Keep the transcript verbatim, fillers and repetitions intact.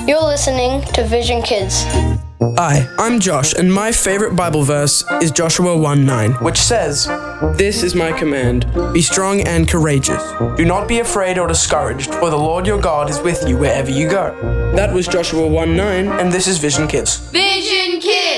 You're listening to Vision Kids. Hi, I'm Josh, and my favorite Bible verse is Joshua one nine, which says, "This is my command, be strong and courageous. Do not be afraid or discouraged, for the Lord your God is with you wherever you go." That was Joshua one nine, and this is Vision Kids. Vision Kids!